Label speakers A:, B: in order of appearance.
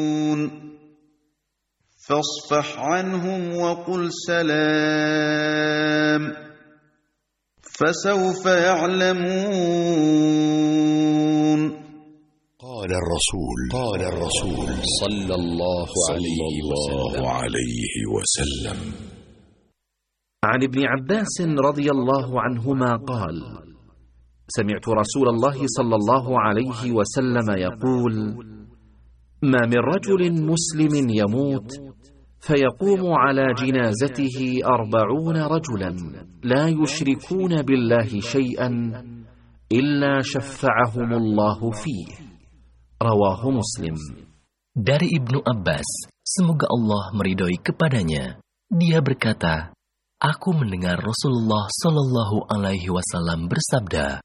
A: فاصفح عنهم وقل سلام فسوف يعلمون.
B: قال الرسول
C: صلى الله عليه وسلم.
D: عن ابن عباس رضي الله عنهما قال: سمعت رسول الله صلى الله عليه وسلم يقول: ما من رجل مسلم يموت فيقوم على جنازته 40 رجلا لا يشركون بالله شيئا إلا شفعهم الله فيه. رواه مسلم.
E: Dari Ibnu Abbas, semoga Allah meridhoi kepadanya, dia berkata, aku mendengar Rasulullah Shallallahu Alaihi Wasallam bersabda,